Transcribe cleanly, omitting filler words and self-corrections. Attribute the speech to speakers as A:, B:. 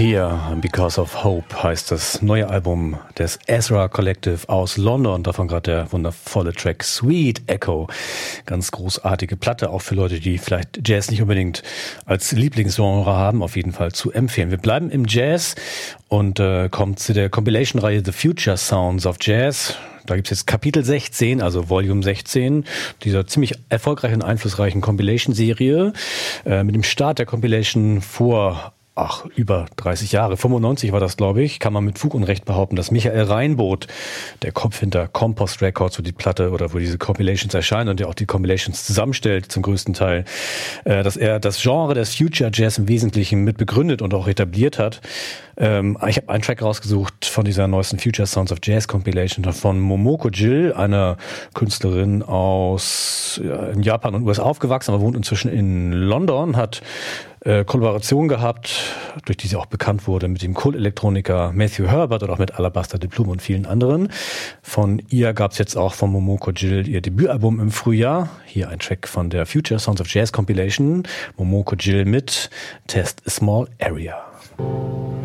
A: Here, Because of Hope heißt das neue Album des Ezra Collective aus London. Davon gerade der wundervolle Track Sweet Echo. Ganz großartige Platte, auch für Leute, die vielleicht Jazz nicht unbedingt als Lieblingsgenre haben, auf jeden Fall zu empfehlen. Wir bleiben im Jazz und kommen zu der Compilation-Reihe The Future Sounds of Jazz. Da gibt's jetzt Kapitel 16, also Volume 16, dieser ziemlich erfolgreichen, einflussreichen Compilation-Serie. Mit dem Start der Compilation vor über 30 Jahre, 95 war das, glaube ich, kann man mit Fug und Recht behaupten, dass Michael Reinboth, der Kopf hinter Compost Records, wo die Platte oder wo diese Compilations erscheinen und der auch die Compilations zusammenstellt zum größten Teil, dass er das Genre des Future Jazz im Wesentlichen mit begründet und auch etabliert hat. Ich habe einen Track rausgesucht von dieser neuesten Future Sounds of Jazz Compilation von Momoko Jill, einer Künstlerin aus in Japan und USA aufgewachsen, aber wohnt inzwischen in London, hat Kollaboration gehabt, durch die sie auch bekannt wurde, mit dem Kult-Elektroniker Matthew Herbert oder auch mit Alabaster Diplom und vielen anderen. Von ihr gab es jetzt auch von Momoko Jill ihr Debütalbum im Frühjahr. Hier ein Track von der Future Sounds of Jazz Compilation. Momoko Jill mit Test a Small Area.